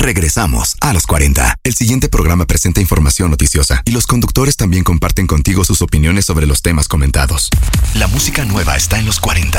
Regresamos a los 40. El siguiente programa presenta información noticiosa y los conductores también comparten contigo sus opiniones sobre los temas comentados. La música nueva está en los 40.